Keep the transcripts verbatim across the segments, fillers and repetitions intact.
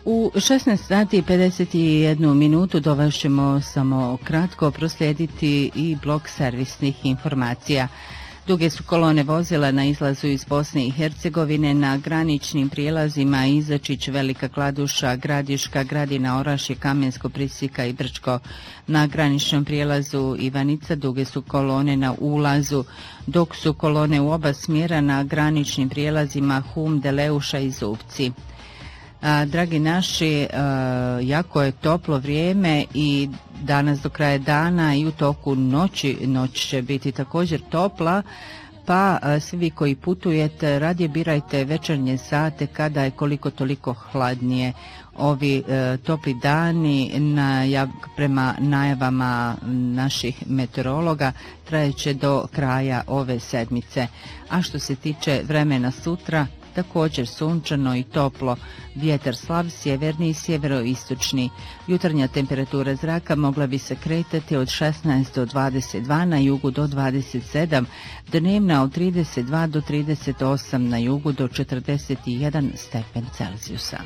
U šesnaest sati i pedeset jednu minutu do vas ćemo samo kratko proslijediti i blok servisnih informacija. Duge su kolone vozila na izlazu iz Bosne i Hercegovine na graničnim prijelazima Izačić, Velika Kladuša, Gradiška, Gradina, Orašje, Kamensko, Prisika i Brčko. Na graničnom prijelazu Ivanica duge su kolone na ulazu, dok su kolone u oba smjera na graničnim prijelazima Hum, Deleuša i Zupci. A, dragi naši, a, jako je toplo vrijeme i danas do kraja dana i u toku noći, noć će biti također topla, pa a, svi vi koji putujete radije birajte večernje sate kada je koliko toliko hladnije. Ovi e, topli dani najav, prema najavama naših meteorologa trajeće do kraja ove sedmice. A što se tiče vremena sutra, također sunčano i toplo, vjetar slab, sjeverni i sjeveroistočni. Jutarnja temperatura zraka mogla bi se kretati od šesnaest do dvadeset dva, na jugu do dvadeset sedam, dnevna od trideset dva do trideset osam, na jugu do četrdeset jedan stepen Celzijusa.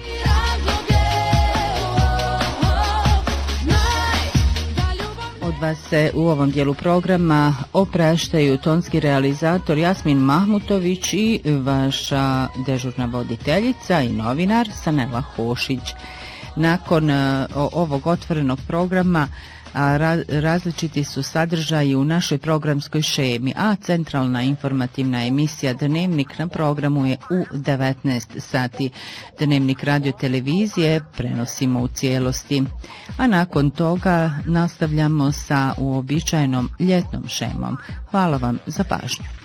Od vas se u ovom dijelu programa opraštaju tonski realizator Jasmin Mahmutović i vaša dežurna voditeljica i novinar Sanela Hošić. Nakon uh, ovog otvorenog programa a ra- različiti su sadržaji u našoj programskoj šemi, a centralna informativna emisija Dnevnik na programu je u devetnaest sati. Dnevnik radio televizije prenosimo u cijelosti, a nakon toga nastavljamo sa uobičajenom ljetnom šemom. Hvala vam za pažnju.